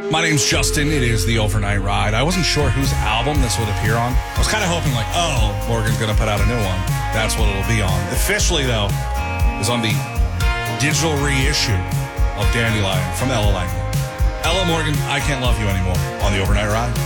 My name's Justin. It is the Overnight Ride. I wasn't sure whose album this would appear on. I was kind of hoping like, oh, Morgan's going to put out a new one. That's what it'll be on. Officially, though, is on the digital reissue of Dandelion from Ella Lang. Ella Morgan, I Can't Love You Anymore on the Overnight Ride.